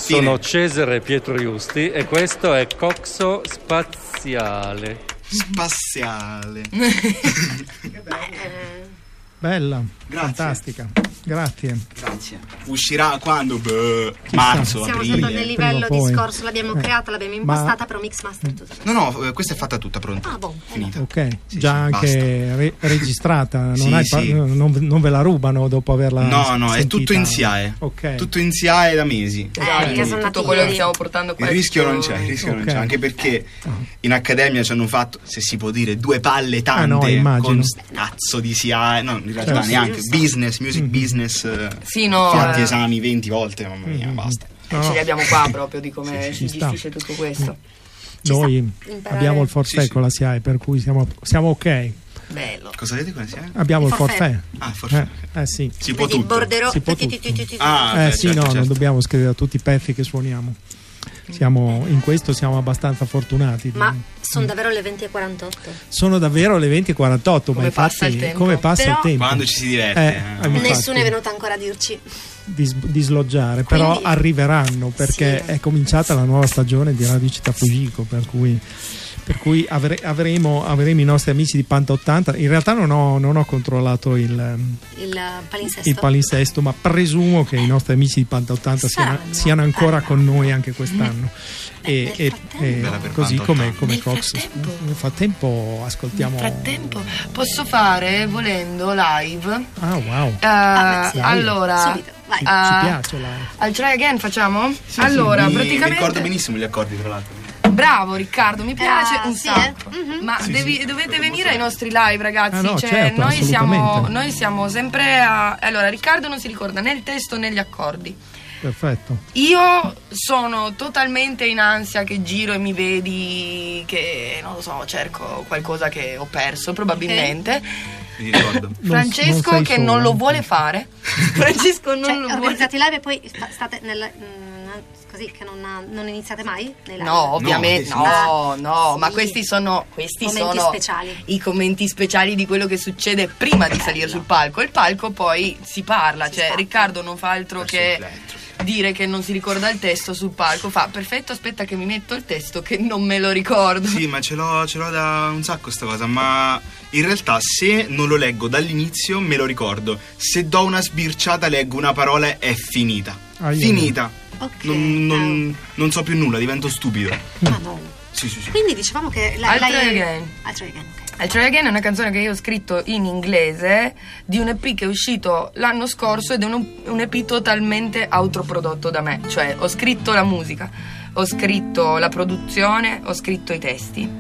sono Cesare Pietro Iusti e questo è Coxo Spaziale. Spaziale. Bella, grazie. Fantastica. Grazie. Uscirà quando? Marzo, siamo aprile. stati nel livello discorso, l'abbiamo creata, l'abbiamo impostata, però mix master tutto. No, questa è fatta tutta pronta. Ah, buon. Finita. Ok, Sì, già anche registrata, non ve la rubano dopo averla No, sentita. è tutto in SIAE. Ok. Tutto in SIAE da mesi. Tutto quello che stiamo portando qua. Il rischio non c'è, anche perché in accademia ci hanno fatto, se si può dire, 2 palle tante con cazzo di SIAE, no, in realtà neanche business, music business. Fatti esami 20 volte, mamma mia, basta. Ce li abbiamo qua proprio di come si gestisce tutto questo. Noi abbiamo il forfait con la SIAE, per cui siamo ok. Bello. Cosa avete con la SIAE? Abbiamo il forfait. Ah, forfait. Sì. Si può tutto. Si può tutto. Certo. Non dobbiamo scrivere tutti i pezzi che suoniamo. In questo siamo abbastanza fortunati. Ma sono davvero le 20:48? Sono davvero le 20:48. Come passa il tempo? Come passa il tempo? Quando ci si diverte. Nessuno è venuto ancora a dirci di sloggiare. Quindi, però arriveranno, perché è cominciata la nuova stagione di Radio Città Fugico, per cui avremo i nostri amici di Panta 80. In realtà non ho controllato il palinsesto, ma presumo che i nostri amici di Panta 80 siano ancora con noi anche quest'anno. E così come Cox. Nel frattempo ascoltiamo. Nel frattempo posso fare, volendo, live. Wow. Allora, subito, vai. Ci piace live. Al Try Again facciamo? Sì, praticamente mi ricordo benissimo gli accordi, tra l'altro. Bravo Riccardo, mi piace un sacco. Ma dovete venire ai nostri live, ragazzi. Certo, noi siamo sempre allora, Riccardo non si ricorda né il testo né gli accordi. Perfetto. Io sono totalmente in ansia che giro e mi vedi che, non lo so, cerco qualcosa che ho perso probabilmente. Mi ricordo. Francesco che non lo vuole fare. Francesco non lo vuole. Organizzate i live e poi state nel così che non iniziate mai nei live? No, ovviamente no, sì. ma questi sono speciali. I commenti speciali di quello che succede prima di salire sul palco. Il palco poi si parla, Riccardo non fa altro che dire che non si ricorda il testo sul palco, fa perfetto, aspetta che mi metto il testo che non me lo ricordo. Sì, ma ce l'ho da un sacco sta cosa, ma in realtà se non lo leggo dall'inizio me lo ricordo, se do una sbirciata leggo una parola è finita. Finita. Okay. Non so più nulla, divento stupido. Ah no. Sì. Quindi dicevamo che I'll Try Again. I'll Try Again è una canzone che io ho scritto in inglese di un EP che è uscito l'anno scorso ed è un EP totalmente autoprodotto da me. Cioè ho scritto la musica, ho scritto la produzione, ho scritto i testi,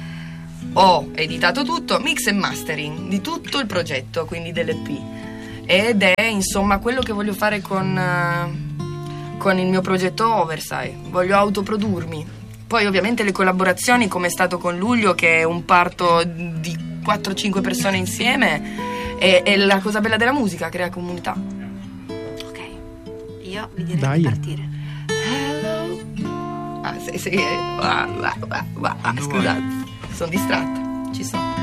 ho editato tutto, mix e mastering di tutto il progetto, quindi dell'EP. Ed è insomma quello che voglio fare con il mio progetto Oversize. Voglio autoprodurmi. Poi ovviamente le collaborazioni, come è stato con Luglio, che è un parto di 4-5 persone insieme, è la cosa bella della musica, crea comunità. Ok, io vi direi di partire. Hello. Scusate, sono distratta. Ci sono.